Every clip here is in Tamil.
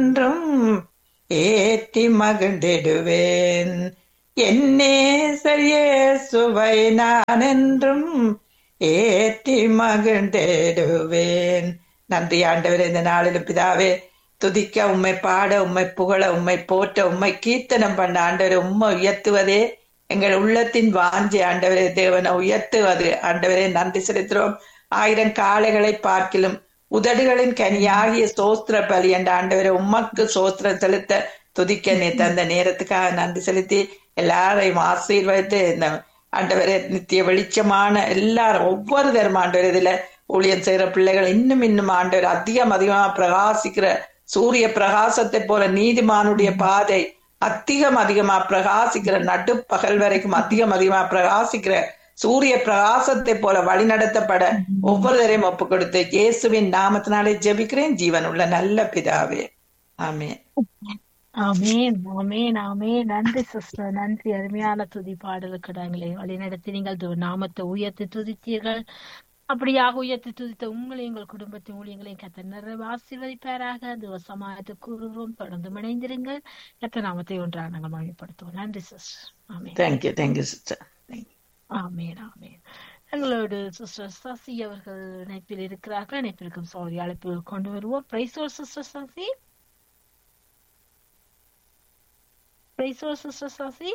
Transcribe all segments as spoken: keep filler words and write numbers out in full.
என்றும் ஏற்றி மகிழ்ந்திடுவேன். என்னேசர் இயேசுவை நான் என்றும் ஏற்றி மகிழ்ந்திடுவேன். நன்றி ஆண்டவரே, இந்த நாளிலும் பிதாவே துதிக்க, உம்மை பாட, உம்மை புகழ, உம்மை போற்ற, உம்மை கீர்த்தனம் பண்ண ஆண்டவரை உம்மை உயர்த்துவதே எங்கள் உள்ளத்தின் வாஞ்சி. ஆண்டவரே, தேவனை உயர்த்துவது ஆண்டவரே நன்றி செலுத்துகிறோம். ஆயிரம் காளைகளை பார்க்கிலும் உதடுகளின் கனியாகிய சோஸ்திர பலி என்ற ஆண்டவரை உம்மக்கு சோஸ்திரம் செலுத்த துதிக்க நீ தந்த நேரத்துக்காக நன்றி செலுத்தி எல்லாரையும் ஆசீர்வதித்து இந்த ஆண்டவரே நித்திய வெளிச்சமான எல்லாரும் ஒவ்வொரு தரும் ஆண்டவர் இதுல ஊழியம் செய்யற பிள்ளைகள் இன்னும் இன்னும் ஆண்டவர் அதிகம் அதிகமா பிரகாசிக்கிற சூரிய பிரகாசத்தை போல நீதிமானுடைய பாதை அதிகம் அதிகமா பிரகாசிக்கிற நடு பகல் வரைக்கும் அதிகம் அதிகமா பிரகாசிக்கிற சூரிய பிரகாசத்தை போல வழி நடத்தப்பட ஒவ்வொருவரையும் ஒப்பு கொடுத்து இயேசுவின் நாமத்தினாலே ஜெபிக்கிறேன் ஜீவன் உள்ள நல்ல பிதாவே, ஆமென். ஆமென், ஆமென், ஆமென். நன்றி சிஸ்டர், நன்றி. அருமையான துதி பாடலுக்கு நாங்களே வழிநடத்தி நீங்கள் நாமத்தை உயர்த்தி துதித்தீர்கள். அப்படியாக உயர்த்தி துதித்த உங்களை எங்கள் குடும்பத்தின் ஊழியங்களையும் கத்த நிறைவு ஆசீர்வதிப்பாராக. திவசமாக கூறுகிறோம், தொடர்ந்து இணைந்திருங்கள். கத்த நாமத்தை ஒன்றாக நாங்கள் மகிமைப்படுத்துவோம். நன்றி சிஸ்டர். ஆமென். Thank you thank you sister. ஆமென், ஆமென். எங்களோடு சிஸ்டர் சசி அவர்கள் இணைப்பில் இருக்கிறார்கள். இணைப்பிற்கும் சோழி அழைப்பு கொண்டு வருவோம். Price Lord sister Sasi. Price Lord sister Sasi.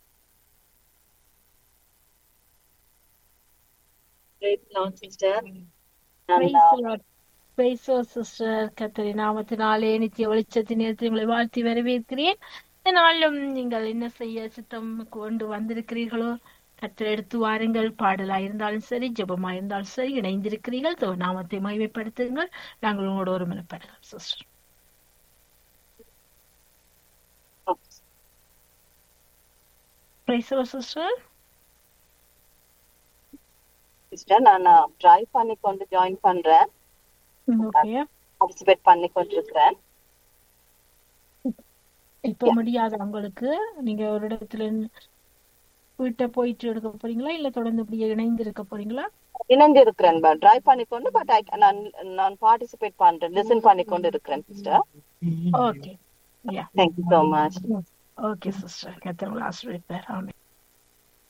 கர்த்தருடைய நாமத்தினாலே நித்திய வெளிச்சத்தின் நேரத்தில் உங்களை வாழ்த்தி வரவேற்கிறேன். நாளும் நீங்கள் என்ன செய்ய சித்தம் கொண்டு வந்திருக்கிறீர்களோ கர்த்தர் எடுத்து வாருங்கள். பாடலா இருந்தாலும் சரி, ஜெபமா இருந்தாலும் சரி, இணைந்திருக்கிறீர்கள். நாமத்தை மகிமைப்படுத்துங்கள். நாங்கள் உங்களோட ஒரு மனப்படுகிறோம் sister. Price Lord sister. Sister, நான் ட்ரை பண்ணி கொண்டு ஜாயின் பண்றேன். ஓகே, பார்ட்டிசிபேட் பண்ணி கொண்டிருக்கிறேன். இப்ப முடியாது உங்களுக்கு. நீங்க ஒரு இடத்துல வீட்டை போயிட்டு எடுக்க போறீங்களா, இல்ல தொடர்ந்து இப்படியே இணைந்து இருக்க போறீங்களா? இணைந்து இருக்கிறேன், ட்ரை பண்ணி கொண்டு. பட் நான் நான் பார்ட்டிசிபேட் பண்றேன், லிசன் பண்ணி கொண்டு இருக்கிறேன் sister. Okay, yeah, thank you so much. Okay sister. கர்த்தர் உங்களை ஆசீர்வதிப்பார். ஆமென்.